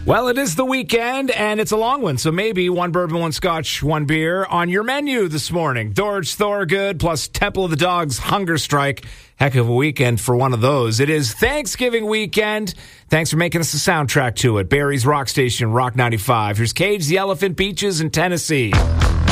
Well, it is the weekend, and it's a long one, so maybe one bourbon, one scotch, one beer on your menu this morning. Dorj Thorgood plus Temple of the Dogs Hunger Strike. Heck of a weekend for one of those. It is Thanksgiving weekend. Thanks for making us a soundtrack to it. Barry's Rock Station, Rock 95. Here's Cage the Elephant Beaches in Tennessee.